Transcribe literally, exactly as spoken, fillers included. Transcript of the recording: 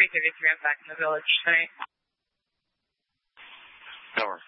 thirty-three, I'm back in the village tonight. Tower.